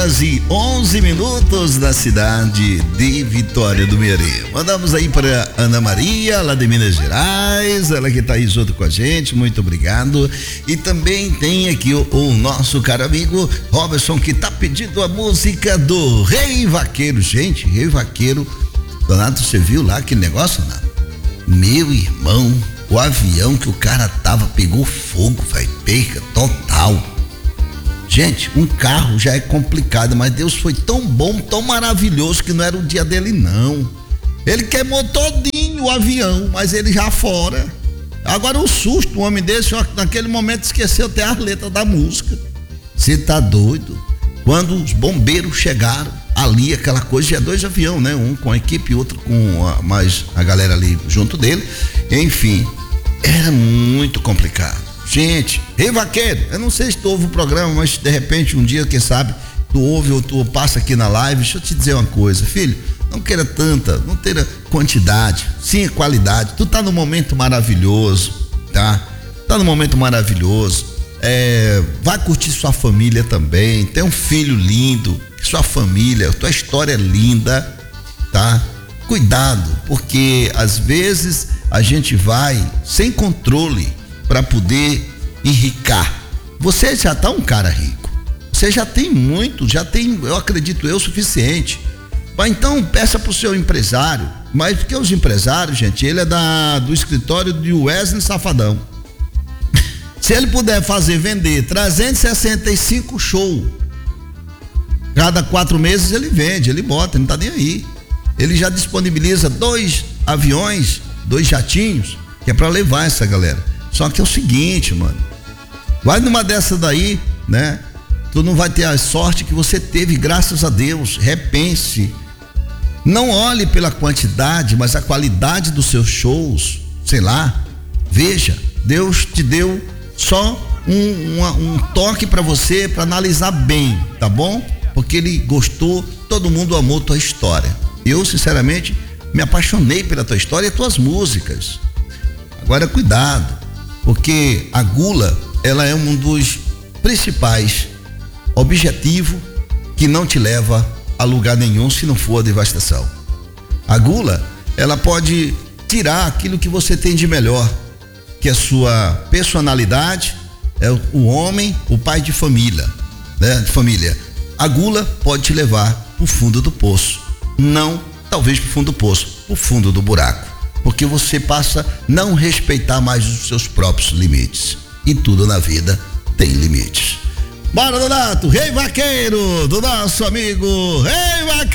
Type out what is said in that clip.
6h11 da cidade de Vitória do Meirê. Mandamos aí para Ana Maria, lá de Minas Gerais, ela que tá aí junto com a gente, muito obrigado. E também tem aqui o nosso caro amigo Robertson, que tá pedindo a música do Rei Vaqueiro. Gente, Rei Vaqueiro, Donato, você viu lá aquele negócio, Donato? Meu irmão, o avião que o cara tava pegou fogo, velho, perca total. Gente, um carro já é complicado, mas Deus foi tão bom, tão maravilhoso, que não era o dia dele não. Ele queimou todinho o avião, mas ele já fora. Agora o susto, um homem desse, ó, naquele momento esqueceu até as letras da música. Você tá doido? Quando os bombeiros chegaram ali, aquela coisa, já 2 aviões, né? Um com a equipe e outro com mais a galera ali junto dele. Enfim, era muito complicado. Gente, Rei Vaqueiro, eu não sei se tu ouve o programa, mas de repente um dia, quem sabe, tu ouve ou tu passa aqui na live. Deixa eu te dizer uma coisa, filho, não queira tanta, não tenha quantidade, sim qualidade. Tu tá num momento maravilhoso, tá? Tá num momento maravilhoso. Vai curtir sua família também, tem um filho lindo, sua família, tua história é linda, tá? Cuidado, porque às vezes a gente vai sem controle para poder enricar. Você já tá um cara rico, você já tem muito, já tem, eu acredito eu, suficiente. Mas então peça pro seu empresário, mas porque os empresários, gente, ele é do escritório de Wesley Safadão. Se ele puder vender 365 shows, cada 4 meses ele vende, ele bota, ele não tá nem aí. Ele já disponibiliza 2 aviões, 2 jatinhos, que é para levar essa galera. Só que é o seguinte, mano, vai numa dessa daí, né? Tu não vai ter a sorte que você teve, graças a Deus. Repense. Não olhe pela quantidade, mas a qualidade dos seus shows. Sei lá, veja, Deus te deu só um toque para você, para analisar bem, tá bom? Porque ele gostou, todo mundo amou tua história. Eu, sinceramente, me apaixonei pela tua história e tuas músicas. Agora, cuidado, porque a gula, ela é um dos principais objetivos que não te leva a lugar nenhum se não for a devastação. A gula, ela pode tirar aquilo que você tem de melhor, que é a sua personalidade, é o homem, o pai de família, né? De família. A gula pode te levar pro fundo do poço. Não, talvez pro fundo do poço, pro fundo do buraco. Porque você passa a não respeitar mais os seus próprios limites. E tudo na vida tem limites. Bora, Donato, Rei Vaqueiro, do nosso amigo Rei Vaqueiro.